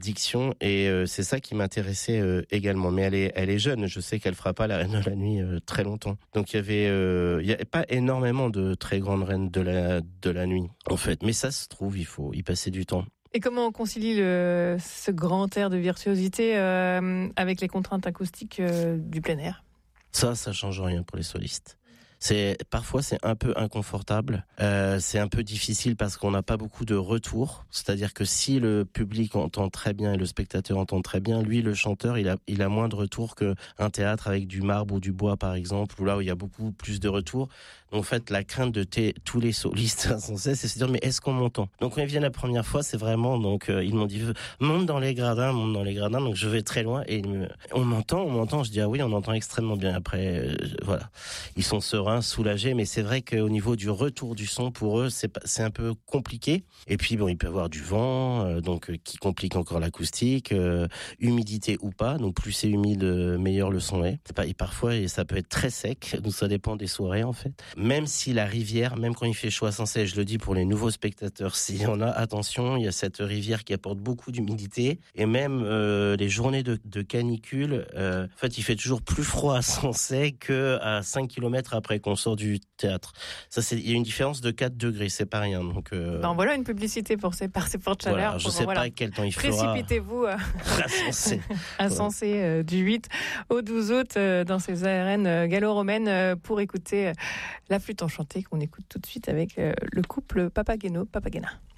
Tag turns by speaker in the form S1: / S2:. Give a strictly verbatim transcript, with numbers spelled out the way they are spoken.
S1: diction et euh, c'est ça qui m'intéressait euh, également. Mais elle est, elle est jeune. Je sais qu'elle fera pas la Reine de la Nuit euh, très longtemps. Donc il y avait, euh, il y a pas énormément de très grandes reines de la de la nuit en fait. Mais ça se trouve, il faut y passer du temps.
S2: Et comment on concilie le, ce grand air de virtuosité euh, avec les contraintes acoustiques euh, du plein air ?
S1: Ça, ça change rien pour les solistes. C'est parfois c'est un peu inconfortable, euh, c'est un peu difficile parce qu'on n'a pas beaucoup de retours. C'est-à-dire que si le public entend très bien et le spectateur entend très bien, lui le chanteur il a il a moins de retours que un théâtre avec du marbre ou du bois par exemple, où là où il y a beaucoup plus de retours. Donc en fait la crainte de t- tous les solistes sans cesse, c'est de se dire mais est-ce qu'on m'entend ? Donc quand ils viennent la première fois, c'est vraiment donc euh, ils m'ont dit monte dans les gradins, monte dans les gradins. Donc je vais très loin et me, on m'entend, on m'entend. Je dis ah oui, on entend extrêmement bien. Après euh, voilà, ils sont sereins, soulagés, mais c'est vrai qu'au niveau du retour du son, pour eux, c'est c'est un peu compliqué. Et puis bon, il peut y avoir du vent, euh, donc euh, qui complique encore l'acoustique, euh, humidité ou pas. Donc plus c'est humide, euh, meilleur le son est. C'est pas, et parfois, et ça peut être très sec. Donc ça dépend des soirées en fait. Même si la rivière, même quand il fait chaud à Sensey, je le dis pour les nouveaux spectateurs, s'il y en a, attention, il y a cette rivière qui apporte beaucoup d'humidité. Et même euh, les journées de, de canicule, euh, en fait, il fait toujours plus froid à Sensey que à cinq kilomètres après qu'on sort du théâtre. Ça, c'est, il y a une différence de quatre degrés, c'est pas rien. Donc, euh...
S2: ben voilà une publicité pour ces, par ces fortes chaleurs.
S1: Voilà, je
S2: pour,
S1: sais
S2: voilà.
S1: pas quel temps il fera.
S2: Précipitez-vous euh,
S1: à Sensey.
S2: à Sensey euh, du huit au douze août euh, dans ces arènes euh, gallo-romaines euh, pour écouter euh, la flûte enchantée qu'on écoute tout de suite avec euh, le couple Papageno-Papagena.